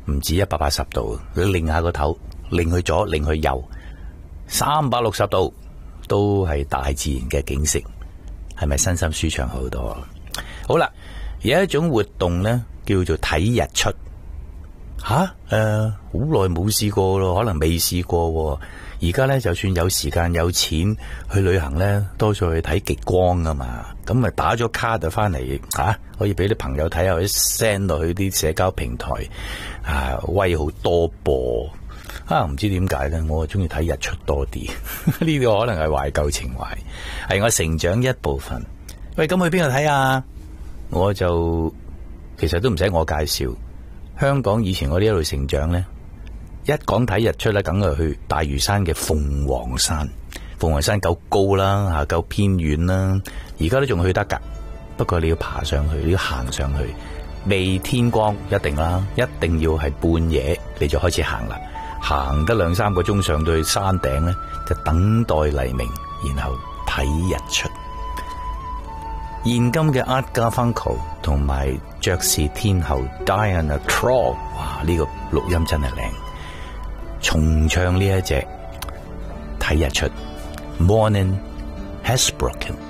唔止180度，你擰下個頭，擰去左，擰去右，360度都係大自然嘅景色，係咪身心舒暢好多？好啦，有一種活動呢，叫做睇日出。好耐冇試過咯，可能未試過。而家呢，就算有時間有錢去旅行呢，多數去睇極光啊嘛。咁咪打咗卡就翻嚟可以俾啲朋友睇下，或者 send 落去啲社交平台威好多噃。唔知點解呢，我中意睇日出多啲。呢個可能係懷舊情懷，係我成長一部分。喂，咁去邊度睇啊？我就其實都唔使我介紹。香港以前我呢一路成長呢，一講睇日出咧，梗係去大嶼山嘅鳳凰山。鳳凰山夠高啦，夠偏遠啦，而家都仲去得噶。不過你要爬上去，你要行上去，未天光一定啦，一定要係半夜你就開始行啦。行得2-3個鐘上到去山頂呢，就等待黎明，然後睇日出。現今嘅 Art Garfunkel 同埋爵士天后 Diana Krall， 哇！呢個錄音真係靚，重唱呢一隻睇日出 Morning has broken。